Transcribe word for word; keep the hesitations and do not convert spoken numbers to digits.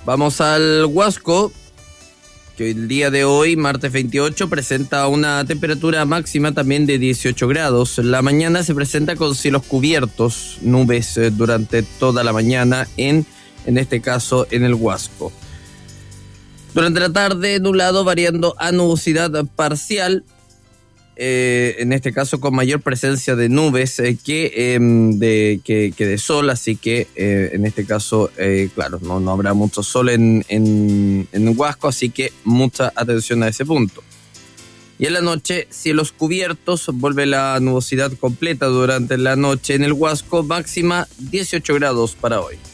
Vamos al Huasco, que el día de hoy, martes veintiocho, presenta una temperatura máxima también de dieciocho grados. La mañana se presenta con cielos cubiertos, nubes eh, durante toda la mañana en, en este caso, en el Huasco. Durante la tarde, nublado variando a nubosidad parcial, eh, en este caso con mayor presencia de nubes eh, que, eh, de, que, que de sol, así que eh, en este caso, eh, claro, no, no habrá mucho sol en, en, en Huasco, así que mucha atención a ese punto. Y en la noche, cielos cubiertos, vuelve la nubosidad completa durante la noche en el Huasco, máxima dieciocho grados para hoy.